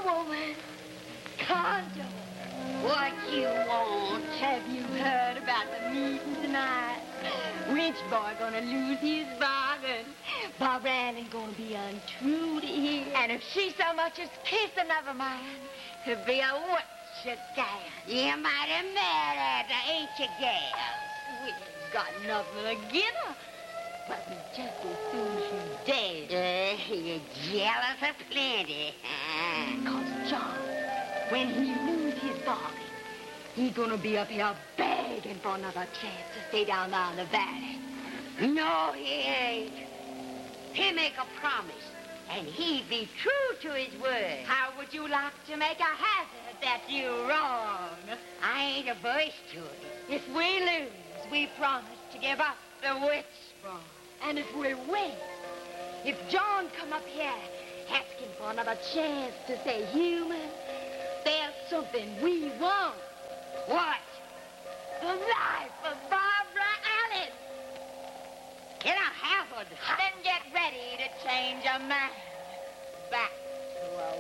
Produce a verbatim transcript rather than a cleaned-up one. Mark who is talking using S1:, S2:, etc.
S1: woman. Condor.
S2: What you want?
S1: Have you heard about the meeting tonight? Which boy gonna lose his bargain? Barbara Allen's gonna be untrue to him. And if she so much as kiss another man, it'll be a whatcha gal.
S2: You might have met her, the ain't you, gal?
S1: We ain't got nothing against her. But just as soon as she's dead.
S2: Uh, you're jealous of plenty.
S1: Because John, when he lose his bargain, he gonna be up here begging for another chance to stay down there in the valley.
S2: No, he ain't. He make a promise, and he be true to his word.
S1: How would you like to make a hazard that you wrong?
S2: I ain't averse to it.
S1: If we lose, we promise to give up the witch farm. And if we win, if John come up here asking for another chance to stay human, there's something we want.
S2: What?
S1: The life of Barbara Allen.
S2: Get a hazard.
S1: Then get ready to change your mind back